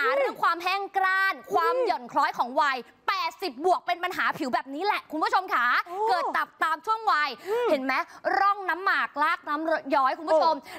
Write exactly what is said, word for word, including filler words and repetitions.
าเรื่องความแห้งกร้านความหย่อนคล้อยของวัยแปดสิบบวกเป็นปัญหาผิวแบบนี้แหละคุณผู้ชมค่ะเกิดตับตามช่วงวัยเห็นไหมร่องน้ำหมากลากน้ำย้อยคุณผู้ชม